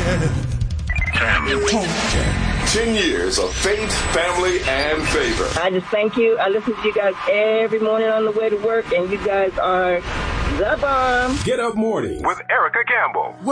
10 years of faith, family, and favor. I just thank you. I listen to you guys every morning on the way to work, and you guys are the bomb. Get Up Mornings with Erica Campbell.